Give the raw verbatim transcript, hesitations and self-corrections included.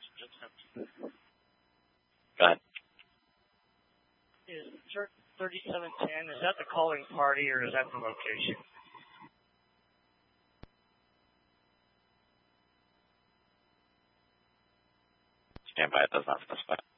Go ahead. Is thirty-seven ten, is that the calling party or is that the location? Stand by, it does not specify.